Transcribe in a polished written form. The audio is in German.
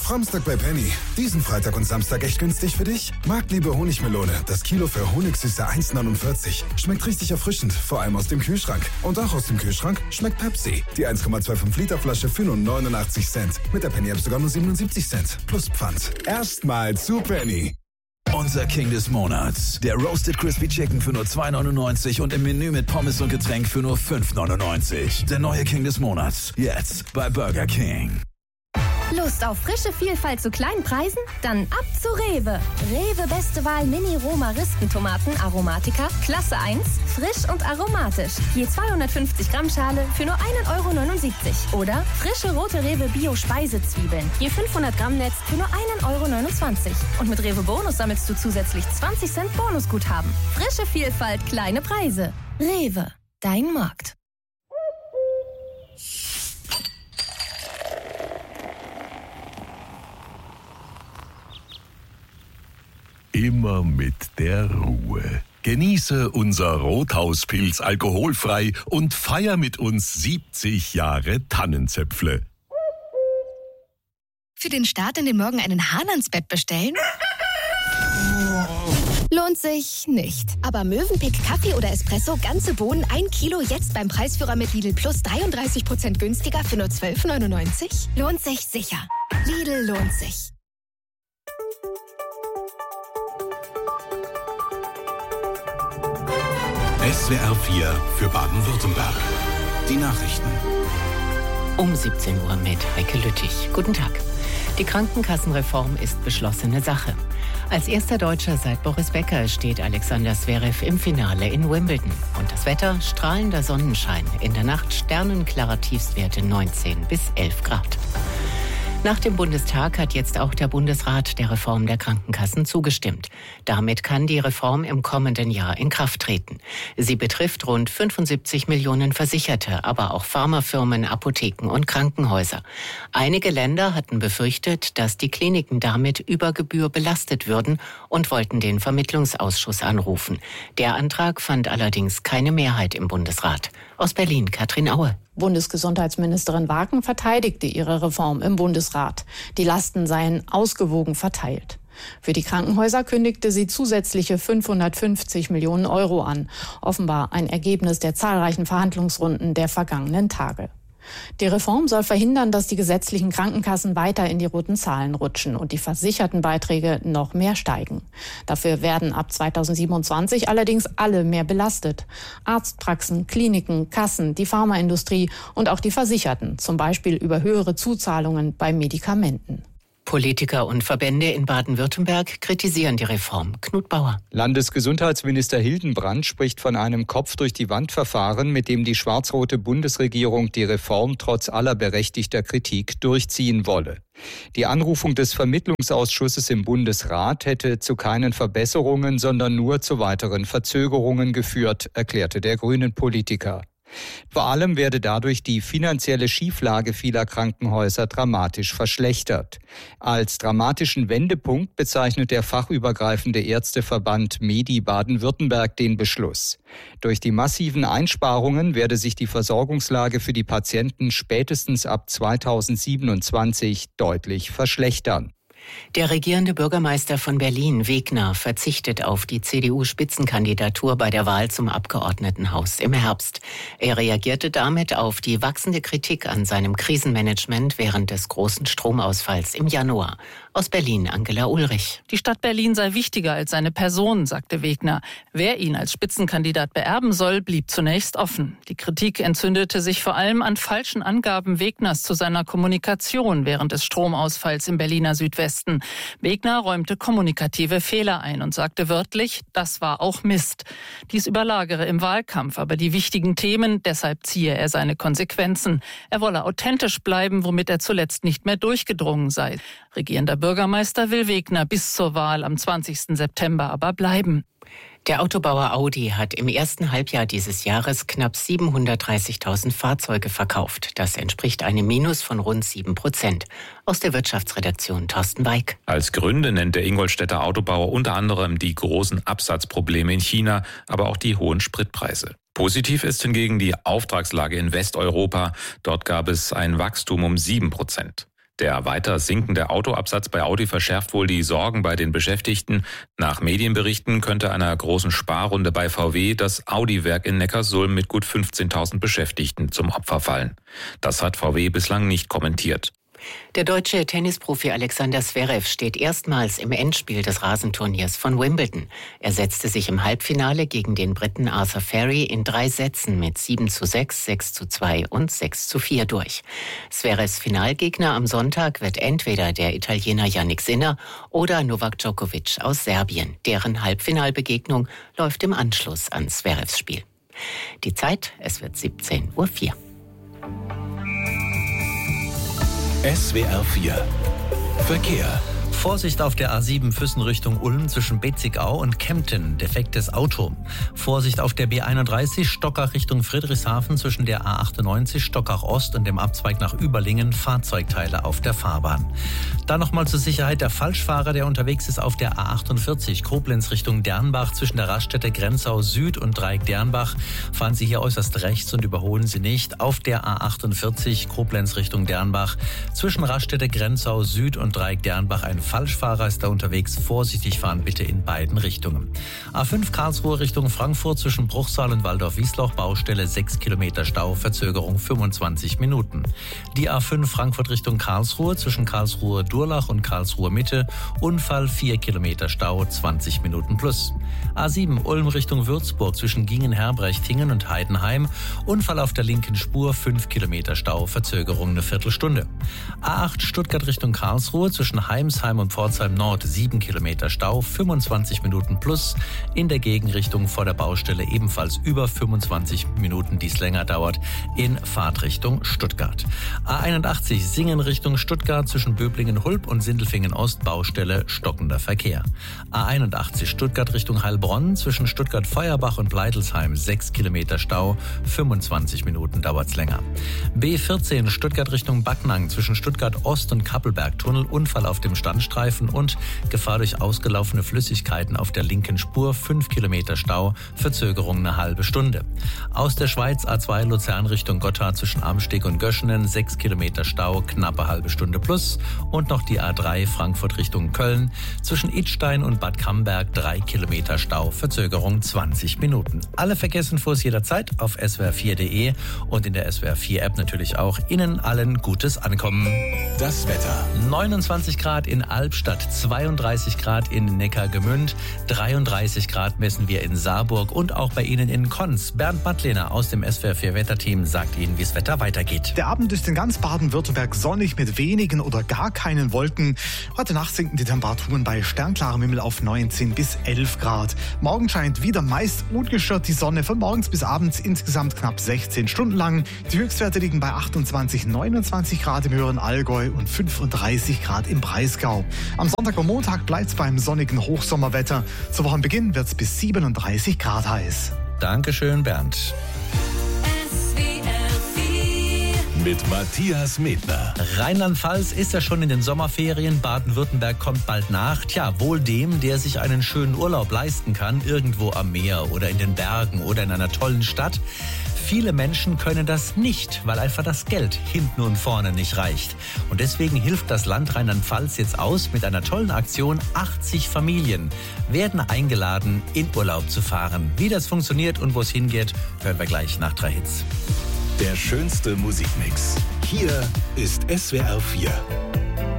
Framstag bei Penny. Diesen Freitag und Samstag echt günstig für dich? Marktliebe Honigmelone. Das Kilo für Honigsüße 1,49. Schmeckt richtig erfrischend, vor allem aus dem Kühlschrank. Und auch aus dem Kühlschrank schmeckt Pepsi. Die 1,25 Liter Flasche für nur 89 Cent. Mit der Penny-App sogar nur 77 Cent. Plus Pfand. Erstmal zu Penny. Unser King des Monats. Der Roasted Crispy Chicken für nur 2,99 und im Menü mit Pommes und Getränk für nur 5,99. Der neue King des Monats. Jetzt bei Burger King. Lust auf frische Vielfalt zu kleinen Preisen? Dann ab zu Rewe. Rewe Beste Wahl Mini-Roma-Rispentomaten Aromatica, Klasse 1, frisch und aromatisch. Je 250 Gramm Schale für nur 1,79 €. Oder frische rote Rewe Bio-Speisezwiebeln. Je 500 Gramm Netz für nur 1,29 €. Und mit Rewe Bonus sammelst du zusätzlich 20 Cent Bonusguthaben. Frische Vielfalt, kleine Preise. Rewe, dein Markt. Immer mit der Ruhe. Genieße unser Rothauspilz alkoholfrei und feier mit uns 70 Jahre Tannenzäpfle. Für den Start in den Morgen einen Hahn ans Bett bestellen? Lohnt sich nicht. Aber Mövenpick Kaffee oder Espresso, ganze Bohnen, 1 Kilo, jetzt beim Preisführer mit Lidl Plus 33% günstiger für nur 12,99 €? Lohnt sich sicher. Lidl lohnt sich. SWR 4 für Baden-Württemberg. Die Nachrichten. Um 17 Uhr mit Heike Lüttich. Guten Tag. Die Krankenkassenreform ist beschlossene Sache. Als erster Deutscher seit Boris Becker steht Alexander Zverev im Finale in Wimbledon. Und das Wetter, strahlender Sonnenschein. In der Nacht sternenklarer Tiefstwerte 19 bis 11 Grad. Nach dem Bundestag hat jetzt auch der Bundesrat der Reform der Krankenkassen zugestimmt. Damit kann die Reform im kommenden Jahr in Kraft treten. Sie betrifft rund 75 Millionen Versicherte, aber auch Pharmafirmen, Apotheken und Krankenhäuser. Einige Länder hatten befürchtet, dass die Kliniken damit über Gebühr belastet würden und wollten den Vermittlungsausschuss anrufen. Der Antrag fand allerdings keine Mehrheit im Bundesrat. Aus Berlin, Katrin Aue. Bundesgesundheitsministerin Waken verteidigte ihre Reform im Bundesrat. Die Lasten seien ausgewogen verteilt. Für die Krankenhäuser kündigte sie zusätzliche 550 Millionen € an. Offenbar ein Ergebnis der zahlreichen Verhandlungsrunden der vergangenen Tage. Die Reform soll verhindern, dass die gesetzlichen Krankenkassen weiter in die roten Zahlen rutschen und die Versichertenbeiträge noch mehr steigen. Dafür werden ab 2027 allerdings alle mehr belastet. Arztpraxen, Kliniken, Kassen, die Pharmaindustrie und auch die Versicherten, zum Beispiel über höhere Zuzahlungen bei Medikamenten. Politiker und Verbände in Baden-Württemberg kritisieren die Reform. Knut Bauer. Landesgesundheitsminister Hildenbrand spricht von einem Kopf-durch-die-Wand-Verfahren, mit dem die schwarz-rote Bundesregierung die Reform trotz aller berechtigter Kritik durchziehen wolle. Die Anrufung des Vermittlungsausschusses im Bundesrat hätte zu keinen Verbesserungen, sondern nur zu weiteren Verzögerungen geführt, erklärte der Grünen-Politiker. Vor allem werde dadurch die finanzielle Schieflage vieler Krankenhäuser dramatisch verschlechtert. Als dramatischen Wendepunkt bezeichnet der fachübergreifende Ärzteverband Medi Baden-Württemberg den Beschluss. Durch die massiven Einsparungen werde sich die Versorgungslage für die Patienten spätestens ab 2027 deutlich verschlechtern. Der regierende Bürgermeister von Berlin, Wegner, verzichtet auf die CDU-Spitzenkandidatur bei der Wahl zum Abgeordnetenhaus im Herbst. Er reagierte damit auf die wachsende Kritik an seinem Krisenmanagement während des großen Stromausfalls im Januar. Aus Berlin, Angela Ulrich. Die Stadt Berlin sei wichtiger als seine Person, sagte Wegner. Wer ihn als Spitzenkandidat beerben soll, blieb zunächst offen. Die Kritik entzündete sich vor allem an falschen Angaben Wegners zu seiner Kommunikation während des Stromausfalls im Berliner Südwesten. Wegner räumte kommunikative Fehler ein und sagte wörtlich, das war auch Mist. Dies überlagere im Wahlkampf aber die wichtigen Themen, deshalb ziehe er seine Konsequenzen. Er wolle authentisch bleiben, womit er zuletzt nicht mehr durchgedrungen sei. Regierender Bürgermeister will Wegner bis zur Wahl am 20. September aber bleiben. Der Autobauer Audi hat im ersten Halbjahr dieses Jahres knapp 730.000 Fahrzeuge verkauft. Das entspricht einem Minus von rund 7%. Aus der Wirtschaftsredaktion Thorsten Weig. Als Gründe nennt der Ingolstädter Autobauer unter anderem die großen Absatzprobleme in China, aber auch die hohen Spritpreise. Positiv ist hingegen die Auftragslage in Westeuropa. Dort gab es ein Wachstum um 7%. Der weiter sinkende Autoabsatz bei Audi verschärft wohl die Sorgen bei den Beschäftigten. Nach Medienberichten könnte einer großen Sparrunde bei VW das Audi-Werk in Neckarsulm mit gut 15.000 Beschäftigten zum Opfer fallen. Das hat VW bislang nicht kommentiert. Der deutsche Tennisprofi Alexander Zverev steht erstmals im Endspiel des Rasenturniers von Wimbledon. Er setzte sich im Halbfinale gegen den Briten Arthur Ferry in 3 Sätzen mit 7:6, 6:2 und 6:4 durch. Zverevs Finalgegner am Sonntag wird entweder der Italiener Jannik Sinner oder Novak Djokovic aus Serbien. Deren Halbfinalbegegnung läuft im Anschluss an Zverevs Spiel. Die Zeit, es wird 17:04 Uhr. SWR 4 Verkehr. Vorsicht auf der A7 Füssen Richtung Ulm zwischen Betzigau und Kempten, defektes Auto. Vorsicht auf der B31 Stockach Richtung Friedrichshafen zwischen der A98 Stockach Ost und dem Abzweig nach Überlingen, Fahrzeugteile auf der Fahrbahn. Dann nochmal zur Sicherheit der Falschfahrer, der unterwegs ist auf der A48 Koblenz Richtung Dernbach zwischen der Raststätte Grenzau Süd und Dreieck Dernbach. Fahren Sie hier äußerst rechts und überholen Sie nicht. Auf der A48 Koblenz Richtung Dernbach zwischen Raststätte Grenzau Süd und Dreieck Dernbach ein Falschfahrer ist da unterwegs. Vorsichtig fahren bitte in beiden Richtungen. A5 Karlsruhe Richtung Frankfurt zwischen Bruchsal und Waldorf-Wiesloch, Baustelle 6 Kilometer Stau, Verzögerung 25 Minuten. Die A5 Frankfurt Richtung Karlsruhe zwischen Karlsruhe-Durlach und Karlsruhe-Mitte, Unfall 4 Kilometer Stau, 20 Minuten plus. A7 Ulm Richtung Würzburg zwischen Gingen-Herbrechtingen und Heidenheim, Unfall auf der linken Spur, 5 Kilometer Stau, Verzögerung eine Viertelstunde. A8 Stuttgart Richtung Karlsruhe zwischen Heimsheim und Pforzheim Nord 7 Kilometer Stau, 25 Minuten plus. In der Gegenrichtung vor der Baustelle ebenfalls über 25 Minuten, die es länger dauert, in Fahrtrichtung Stuttgart. A81 Singen Richtung Stuttgart zwischen Böblingen-Hulb und Sindelfingen Ost, Baustelle stockender Verkehr. A81 Stuttgart Richtung Heilbronn zwischen Stuttgart-Feuerbach und Bleidelsheim 6 Kilometer Stau, 25 Minuten dauert's länger. B14 Stuttgart Richtung Backnang zwischen Stuttgart Ost und Kappelberg-Tunnel, Unfall auf dem Standstreifen und Gefahr durch ausgelaufene Flüssigkeiten auf der linken Spur, 5 Kilometer Stau, Verzögerung eine halbe Stunde. Aus der Schweiz A2 Luzern Richtung Gotthard zwischen Amsteg und Göschenen 6 Kilometer Stau, knappe halbe Stunde plus. Und noch die A3 Frankfurt Richtung Köln zwischen Idstein und Bad Camberg 3 Kilometer Stau, Verzögerung 20 Minuten. Alle Verkehrsinfos jederzeit auf swr4.de und in der SWR4-App natürlich auch. Ihnen allen gutes Ankommen. Das Wetter. 29 Grad in Albstadt, 32 Grad in Neckargemünd, 33 Grad messen wir in Saarburg und auch bei Ihnen in Konz. Bernd Mattlehner aus dem SWR4-Wetterteam sagt Ihnen, wie das Wetter weitergeht. Der Abend ist in ganz Baden-Württemberg sonnig mit wenigen oder gar keinen Wolken. Heute Nacht sinken die Temperaturen bei sternklarem Himmel auf 19 bis 11 Grad. Morgen scheint wieder meist ungestört die Sonne, von morgens bis abends insgesamt knapp 16 Stunden lang. Die Höchstwerte liegen bei 28, 29 Grad im höheren Allgäu und 35 Grad im Breisgau. Am Sonntag und Montag bleibt es beim sonnigen Hochsommerwetter. Zu Wochenbeginn wird es bis 37 Grad heiß. Dankeschön, Bernd. Mit Matthias Medner. Rheinland-Pfalz ist ja schon in den Sommerferien. Baden-Württemberg kommt bald nach. Tja, wohl dem, der sich einen schönen Urlaub leisten kann, irgendwo am Meer oder in den Bergen oder in einer tollen Stadt. Viele Menschen können das nicht, weil einfach das Geld hinten und vorne nicht reicht. Und deswegen hilft das Land Rheinland-Pfalz jetzt aus mit einer tollen Aktion. 80 Familien werden eingeladen, in Urlaub zu fahren. Wie das funktioniert und wo es hingeht, hören wir gleich nach 3 Hits. Der schönste Musikmix. Hier ist SWR 4.